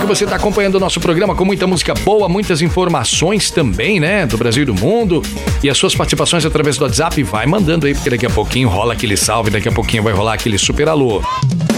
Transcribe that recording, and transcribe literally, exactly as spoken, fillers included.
você tá acompanhando o nosso programa com muita música boa, muitas informações também, né? Do Brasil e do mundo. E as suas participações através do WhatsApp, vai mandando aí, porque daqui a pouquinho rola aquele salve, daqui a pouquinho vai rolar aquele super alô.